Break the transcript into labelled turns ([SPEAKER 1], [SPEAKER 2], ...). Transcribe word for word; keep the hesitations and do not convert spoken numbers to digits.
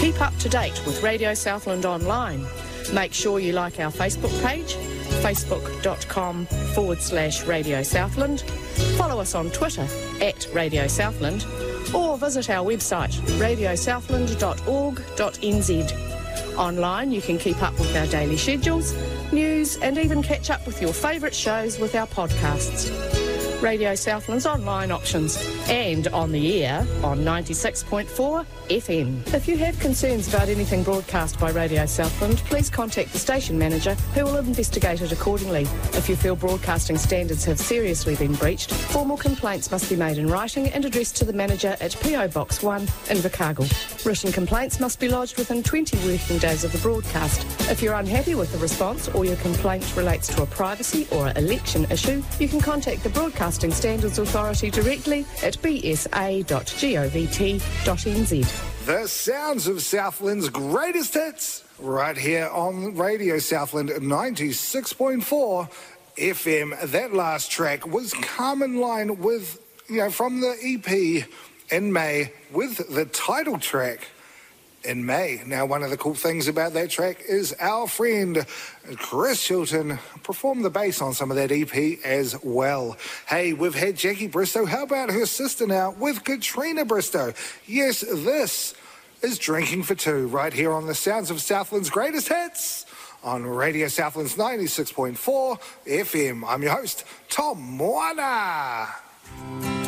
[SPEAKER 1] Keep up to date with Radio Southland online. Make sure you like our Facebook page, facebook.com forward slash Radio Southland. Follow us on Twitter at Radio Southland, or visit our website radio southland dot org dot n z. Online you can keep up with our daily schedules, news and even catch up with your favourite shows with our podcasts. Radio Southland's online options and on the air on ninety-six point four F M. If you have concerns about anything broadcast by Radio Southland, please contact the station manager who will investigate it accordingly. If you feel broadcasting standards have seriously been breached, formal complaints must be made in writing and addressed to the manager at P O Box one, Invercargill. Written complaints must be lodged within twenty working days of the broadcast. If you're unhappy with the response or your complaint relates to a privacy or election issue, you can contact the Broadcasting Standards Authority directly at b s a dot govt dot n z.
[SPEAKER 2] The sounds of Southland's greatest hits, right here on Radio Southland ninety-six point four F M. That last track was come in line with, you know, from the E P in May with the title track in May. Now, one of the cool things about that track is our friend Chris Hilton performed the bass on some of that E P as well. Hey, we've had Jackie Bristow. How about her sister now with Katrina Bristow? Yes, this is Drinking for Two right here on the sounds of Southland's greatest hits on Radio Southland's ninety-six point four F M. I'm your host, Tom Moana.